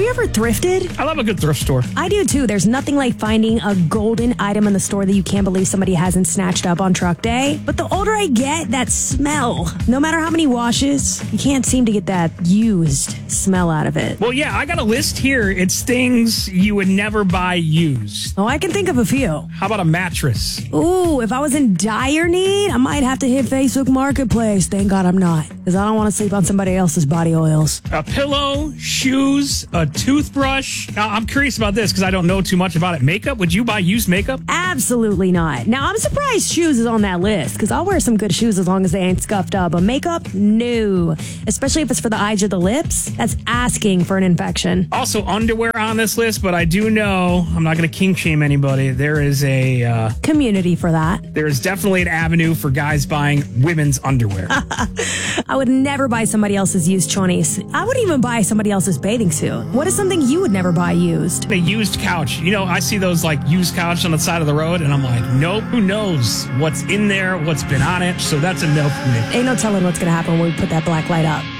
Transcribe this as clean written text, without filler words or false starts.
you ever thrifted? I love a good thrift store. I do too. There's nothing like finding a golden item in the store that you can't believe somebody hasn't snatched up on truck day. But the older I get, that smell, no matter how many washes, you can't seem to get that used smell out of it. Well, yeah, I got a list here. It's things you would never buy used. Oh, I can think of a few. How about a mattress? Ooh, if I was in dire need, I might have to hit Facebook Marketplace. Thank God I'm not, because I don't want to sleep on somebody else's body oils. A pillow, shoes, a toothbrush. Now, I'm curious about this because I don't know too much about it. Makeup? Would you buy used makeup? Absolutely not. Now, I'm surprised shoes is on that list, because I'll wear some good shoes as long as they ain't scuffed up. But makeup? No. Especially if it's for the eyes or the lips. That's asking for an infection. Also, underwear on this list, but I do know, I'm not going to kink shame anybody. There is a... community for that. There is definitely an avenue for guys buying women's underwear. I would never buy somebody else's used chonies. I wouldn't even buy somebody else's bathing suit. What is something you would never buy used? A used couch. You know, I see those like used couch on the side of the road and I'm like, nope, who knows what's in there, what's been on it. So that's a no for me. Ain't no telling what's going to happen when we put that black light up.